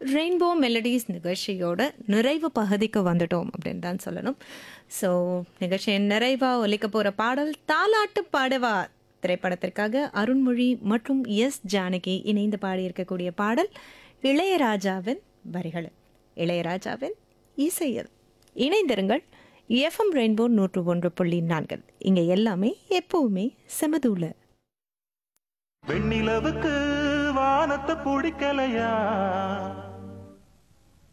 Rainbow melodies நிகழ்ச்சியோட நிறைவு பகுதிக்கு வந்துட்டோம் அப்படின்னு தான் சொல்லணும். ஸோ நிகழ்ச்சியின் நிறைவாக ஒலிக்க போகிற பாடல் தாலாட்டு பாடவா திரைப்படத்திற்காக அருண்மொழி மற்றும் எஸ் ஜானகி இணைந்து பாடியிருக்கக்கூடிய பாடல் இளையராஜாவின் வரிகள், இளையராஜாவின் இசையில். இணைந்திருங்கள். FM rainbow 101.4. இங்கே எல்லாமே எப்பவுமே செமதூல. வெண்ணிலவுக்கு வானத்தை பிடிக்கலையா?